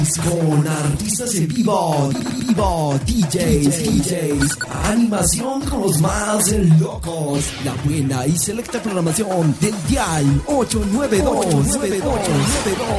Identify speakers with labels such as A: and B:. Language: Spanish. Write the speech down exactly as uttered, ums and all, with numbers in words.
A: Con artistas en vivo, vivo, D Js, D Js, animación con los más locos, la buena y selecta programación del Dial ocho nueve dos, nueve dos, nueve dos.